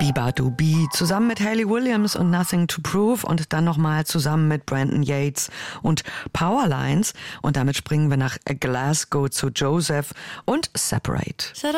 Bieber-Du-Bie zusammen mit Hayley Williams und Nothing to Prove und dann nochmal zusammen mit Brandon Yates und Powerlines. Und damit springen wir nach Glasgow zu Joseph und Separate.